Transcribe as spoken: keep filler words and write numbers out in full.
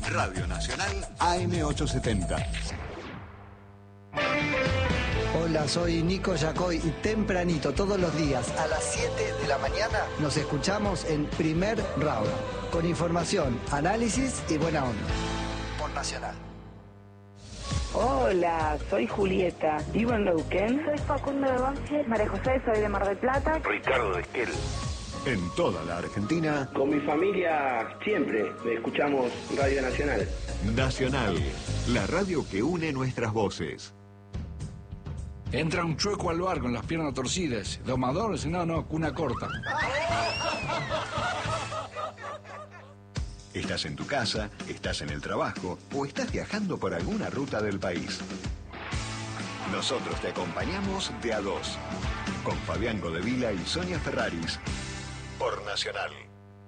Radio Nacional A M ochocientos setenta. Hola, soy Nico Yacoy y tempranito todos los días a las siete de la mañana nos escuchamos en Primer Round, con información, análisis y buena onda. Por Nacional. Hola, soy Julieta, vivo en Neuquén. Soy Facundo de Banfield. María José, soy de Mar del Plata. Ricardo de Esquel. En toda la Argentina. Con mi familia siempre escuchamos Radio Nacional. Nacional, la radio que une nuestras voces. Entra un chueco al bar con las piernas torcidas. Domadores, no, no, cuna corta. Estás en tu casa, estás en el trabajo o estás viajando por alguna ruta del país. Nosotros te acompañamos de a dos, con Fabián Godevila y Sonia Ferraris, por Nacional.